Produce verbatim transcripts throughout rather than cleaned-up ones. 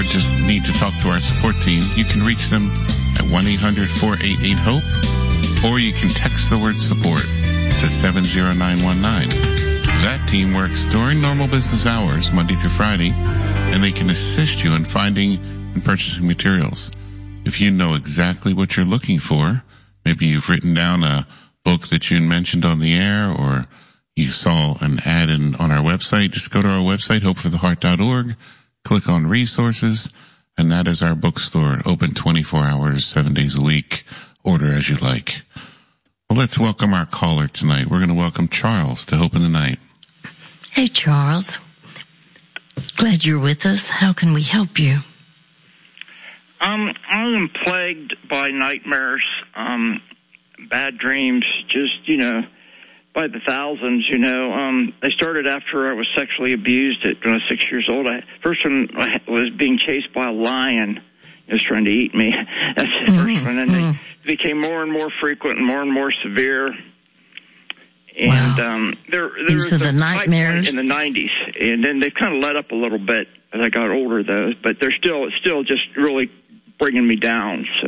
just need to talk to our support team, you can reach them at one eight hundred four eight eight HOPE, or you can text the word support to seven zero nine one nine. That team works during normal business hours, Monday through Friday, and they can assist you in finding and purchasing materials. If you know exactly what you're looking for, maybe you've written down a book that you mentioned on the air, or you saw an ad in, on our website, just go to our website, hope for the heart dot org, click on resources, and that is our bookstore, open twenty-four hours, seven days a week. Order as you like. Well, let's welcome our caller tonight. We're going to welcome Charles to Hope in the Night. Hey, Charles. Glad you're with us. How can we help you? Um, I am plagued by nightmares, um, bad dreams, just, you know, by the thousands, you know. Um, they started after I was sexually abused at when I was six years old. I, first one I was being chased by a lion. It was trying to eat me. That's the mm-hmm. first one. And mm-hmm. they became more and more frequent and more and more severe. And wow. um, there, there These was are the a nightmares in the nineties, and then they've kind of let up a little bit as I got older, though. But they're still, it's still just really bringing me down. So,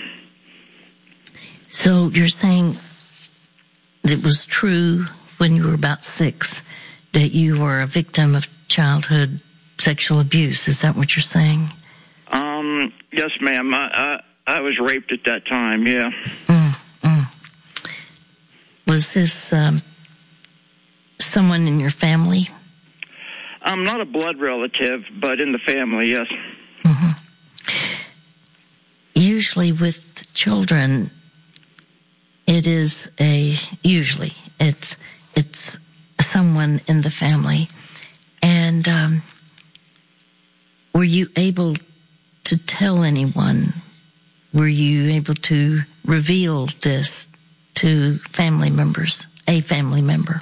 so you're saying it was true when you were about six that you were a victim of childhood sexual abuse? Is that what you're saying? Um. Yes, ma'am. I I, I was raped at that time. Yeah. Mm, mm. Was this um, someone in your family? I'm not a blood relative, but in the family, yes. Mm-hmm. Usually with children, it is a, usually, it's, it's someone in the family. And um, were you able to tell anyone? Were you able to reveal this to family members, a family member?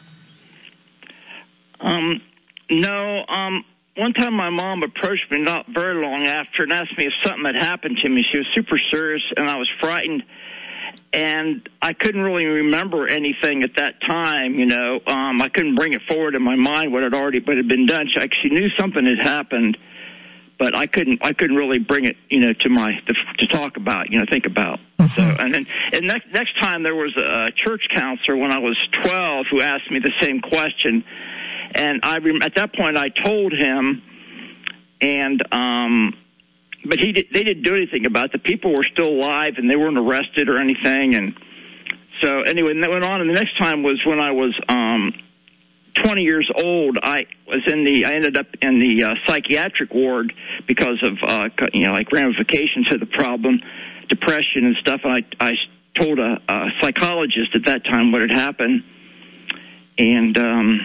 Um, no. Um, one time my mom approached me not very long after and asked me if something had happened to me. She was super serious, and I was frightened. And I couldn't really remember anything at that time, you know. Um, I couldn't bring it forward in my mind what had already what had been done. She, she knew something had happened, but I couldn't I couldn't really bring it, you know, to my to, to talk about, you know, think about. Mm-hmm. So, and then and next next time there was a church counselor when I was twelve who asked me the same question, and I at that point I told him, and um. But he did, they didn't do anything about it. The people were still alive, and they weren't arrested or anything. And so, anyway, and that went on. And the next time was when I was um, twenty years old. I was in the. I ended up in the uh, psychiatric ward because of uh, you know, like ramifications of the problem, depression and stuff. And I I told a, a psychologist at that time what had happened, and. Um,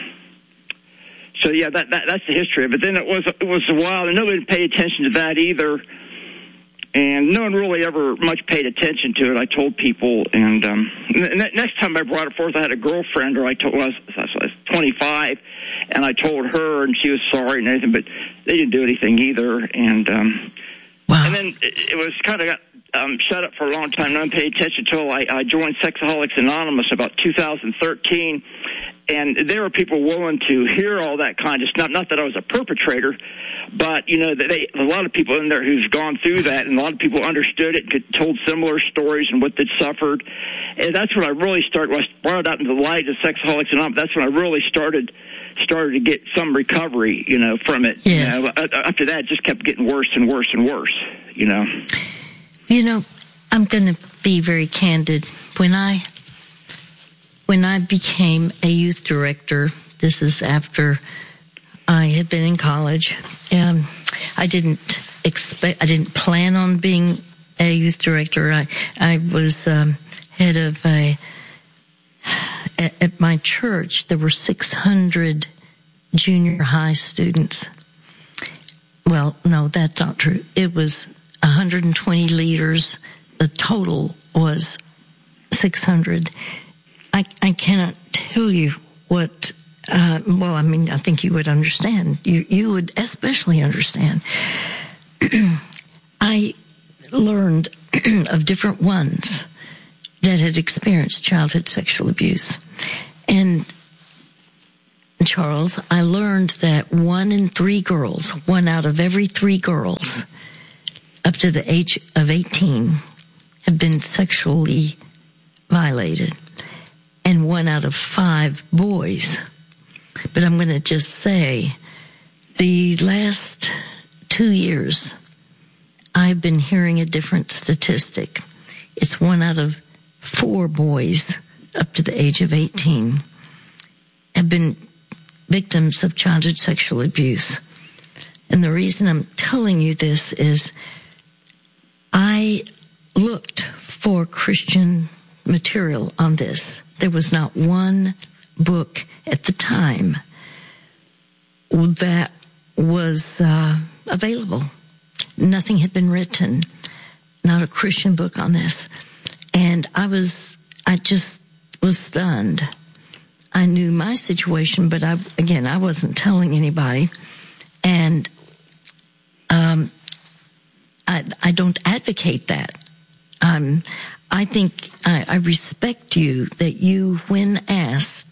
So yeah, that, that that's the history of it. Then it was it was a while, and nobody paid attention to that either, and no one really ever much paid attention to it. I told people, and um, and next time I brought it forth, I had a girlfriend, or I told well, I was twenty-five, and I told her, and she was sorry and everything, but they didn't do anything either, and um, wow. And then it, it was kind of got um, shut up for a long time. No one paid attention until I, I joined Sexaholics Anonymous about two thousand thirteen. And there were people willing to hear all that kind of stuff. Not that I was a perpetrator, but, you know, they, a lot of people in there who's gone through that, and a lot of people understood it and could, told similar stories and what they'd suffered. And that's when I really started, when I brought it out into the light of Sexaholics Anonymous, that's when I really started started to get some recovery, you know, from it. Yes. You know, after that, it just kept getting worse and worse and worse, you know. You know, I'm going to be very candid. When I... When I became a youth director, this is after I had been in college, um, I didn't expect, I didn't plan on being a youth director. I, I was um, head of a, at, at my church, there were six hundred junior high students. Well, no, that's not true. It was one hundred twenty leaders. The total was six hundred. I, I cannot tell you what, uh, well, I mean, I think you would understand. You, you would especially understand. I learned of different ones that had experienced childhood sexual abuse. And, Charles, I learned that one in three girls, one out of every three girls, up to the age of eighteen have been sexually violated, and one out of five boys. But I'm going to just say, the last two years, I've been hearing a different statistic. It's one out of four boys up to the age of eighteen have been victims of childhood sexual abuse. And the reason I'm telling you this is I looked for Christian material on this. There was not one book at the time that was uh, available. Nothing had been written, not a Christian book on this. And I was, I just was stunned. I knew my situation, but I, again, I wasn't telling anybody. And um, I, I don't advocate that. Um, I think I, I respect you that you, when asked,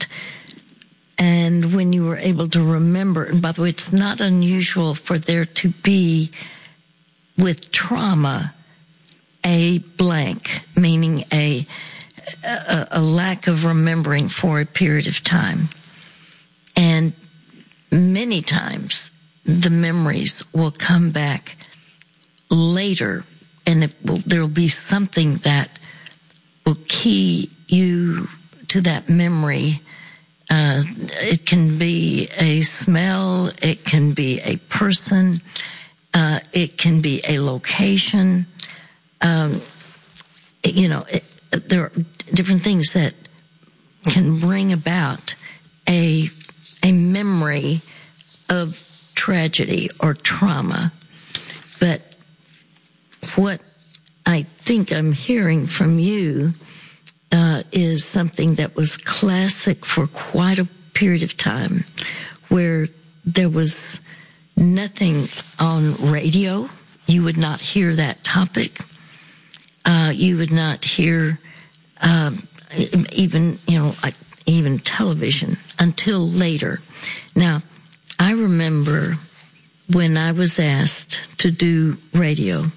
and when you were able to remember, and by the way, it's not unusual for there to be, with trauma, a blank, meaning a, a, a lack of remembering for a period of time. And many times the memories will come back later, and it will, there will be something that will key you to that memory. Uh, it can be a smell, it can be a person, uh, it can be a location. Um, you know, it, there are different things that can bring about a a memory of tragedy or trauma. But what I think I'm hearing from you uh, is something that was classic for quite a period of time, where there was nothing on radio. You would not hear that topic. Uh, you would not hear um, even, you know, like even television until later. Now, I remember when I was asked to do radio,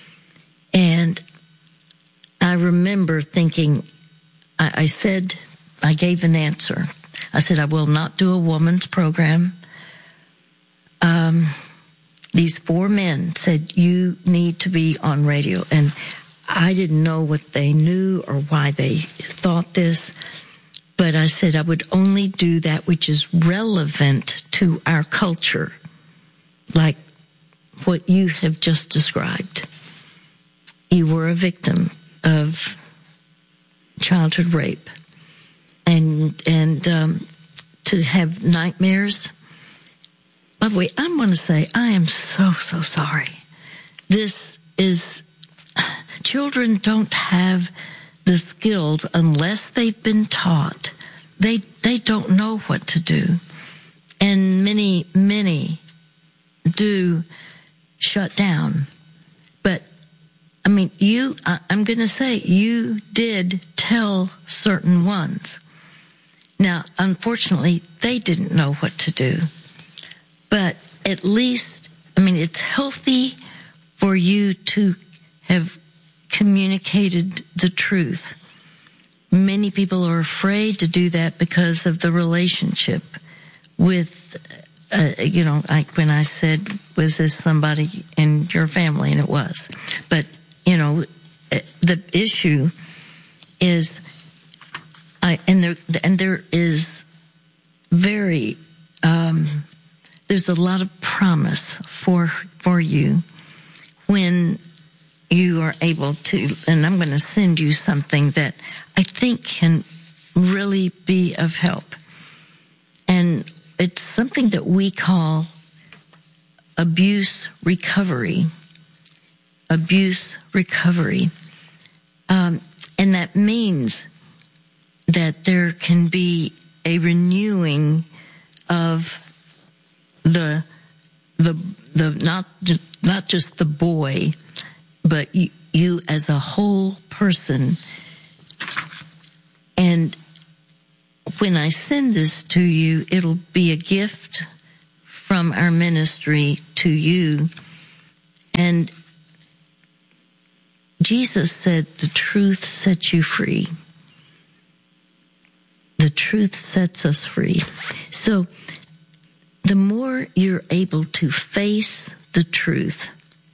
and I remember thinking, I, I said, I gave an answer. I said, I will not do a woman's program. Um, these four men said, you need to be on radio. And I didn't know what they knew or why they thought this, but I said I would only do that which is relevant to our culture, like what you have just described. You were a victim of childhood rape, and and um, to have nightmares. By the way, I'm going to say I am so, so sorry. This is... Children don't have the skills unless they've been taught. They they don't know what to do. And many, many do shut down. But, I mean, you, I, I'm going to say, you did tell certain ones. Now, unfortunately, they didn't know what to do. But at least, I mean, it's healthy for you to have communicated the truth. Many people are afraid to do that because of the relationship with, uh, you know, like when I said, was this somebody in your family? And it was. But, you know, the issue is, I, and there, and there is very, um, there's a lot of promise for, for you when you are able to, and I'm going to send you something that I think can really be of help. And it's something that we call abuse recovery. Abuse recovery. Um, and that means that there can be a renewing of the, the, the, not, not just the boy, but you, you as a whole person. And when I send this to you, it'll be a gift from our ministry to you. And Jesus said, the truth sets you free. The truth sets us free. So the more you're able to face the truth,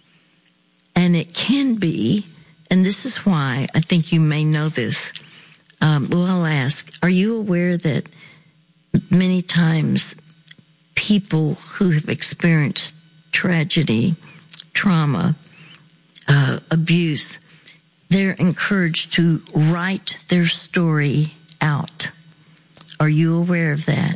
and it can be, and this is why I think you may know this. Um, well, I'll ask, are you aware that many times people who have experienced tragedy, trauma, uh, abuse, they're encouraged to write their story out? Are you aware of that?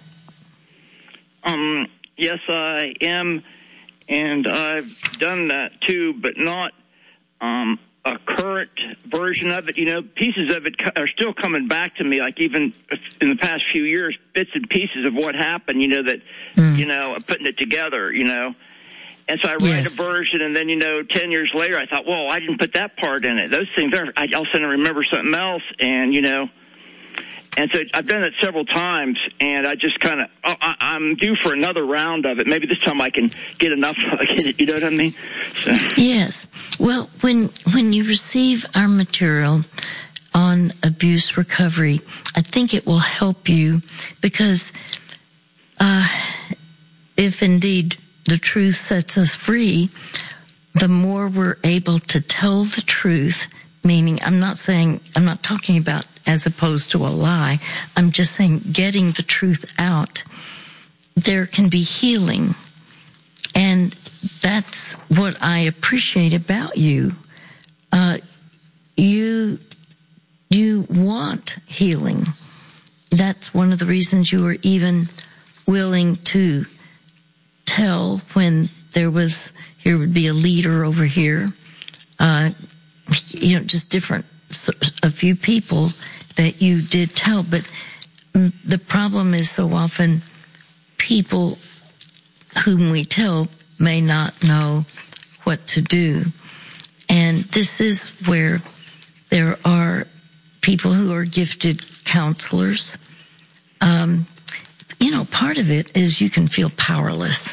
Um, yes, I am, and I've done that too, but not um, a current version of it. You know, pieces of it are still coming back to me, like even in the past few years, bits and pieces of what happened, you know, that, mm. you know, putting it together, you know. And so I write yes. a version, and then, you know, ten years later, I thought, whoa, I didn't put that part in it. Those things, are, I all of a sudden remember something else, and, you know, and so I've done it several times, and I just kind of, oh, I, I'm due for another round of it. Maybe this time I can get enough of it, you know what I mean? So. Yes. Well, when when you receive our material on abuse recovery, I think it will help you because uh, if indeed the truth sets us free, the more we're able to tell the truth, meaning I'm not saying, I'm not talking about as opposed to a lie. I'm just saying getting the truth out. There can be healing. And that's what I appreciate about you. Uh, you, you want healing. That's one of the reasons you were even willing to tell when there was, here would be a leader over here, uh, you know, just different, a few people that you did tell. But the problem is so often people whom we tell may not know what to do. And this is where there are people who are gifted counselors. Um, you know, part of it is you can feel powerless.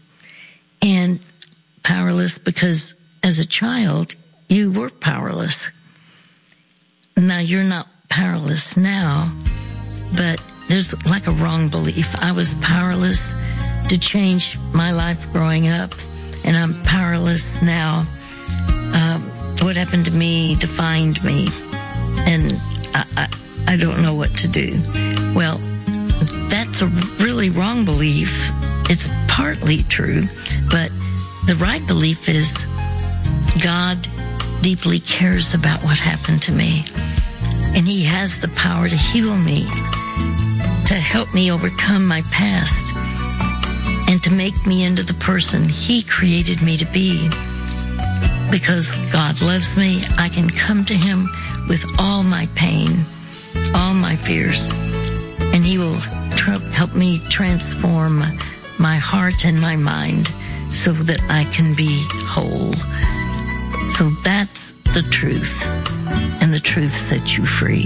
And powerless because as a child, you were powerless. Now, you're not powerless now, but there's like a wrong belief. I was powerless to change my life growing up, and I'm powerless now. Um, what happened to me defined me, and I, I, I don't know what to do. Well, that's a really wrong belief. It's partly true, but the right belief is God deeply cares about what happened to me, and He has the power to heal me, to help me overcome my past, and to make me into the person He created me to be. Because God loves me, I can come to Him with all my pain, all my fears, and He will tr- help me transform my heart and my mind so that I can be whole. So that's the truth, and the truth sets you free.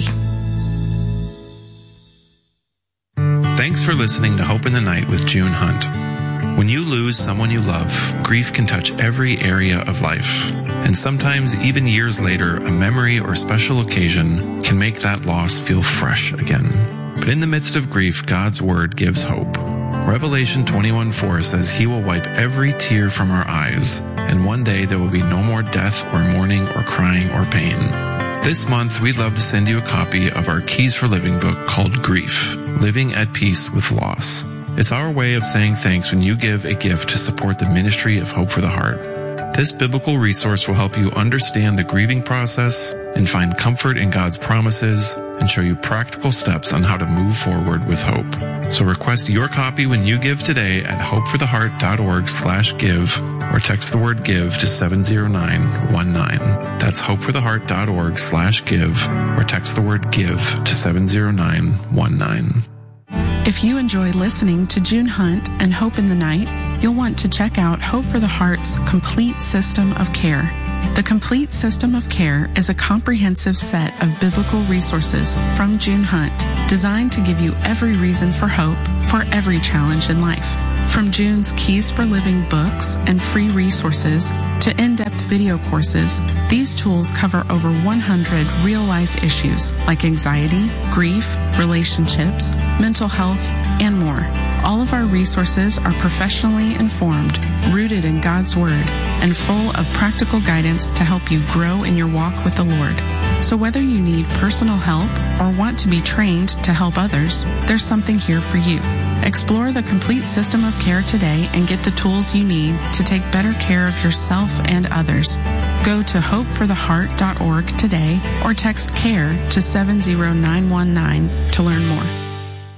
Thanks for listening to Hope in the Night with June Hunt. When you lose someone you love, grief can touch every area of life. And sometimes, even years later, a memory or special occasion can make that loss feel fresh again. But in the midst of grief, God's Word gives hope. Revelation twenty-one four says He will wipe every tear from our eyes, and one day there will be no more death or mourning or crying or pain. This month, we'd love to send you a copy of our Keys for Living book called Grief, Living at Peace with Loss. It's our way of saying thanks when you give a gift to support the ministry of Hope for the Heart. This biblical resource will help you understand the grieving process and find comfort in God's promises and show you practical steps on how to move forward with hope. So request your copy when you give today at hopefortheheart.org slash give or text the word give to seven zero nine one nine. That's hopefortheheart.org slash give or text the word give to seven zero nine one nine. If you enjoy listening to June Hunt and Hope in the Night, you'll want to check out Hope for the Heart's Complete System of Care. The Complete System of Care is a comprehensive set of biblical resources from June Hunt, designed to give you every reason for hope for every challenge in life. From June's Keys for Living books and free resources to in-depth video courses, these tools cover over one hundred real-life issues like anxiety, grief, relationships, mental health, and more. All of our resources are professionally informed, rooted in God's Word, and full of practical guidance to help you grow in your walk with the Lord. So whether you need personal help or want to be trained to help others, there's something here for you. Explore the complete system of care today and get the tools you need to take better care of yourself and others. Go to hope for the heart dot org today or text CARE to seven zero nine one nine to learn more.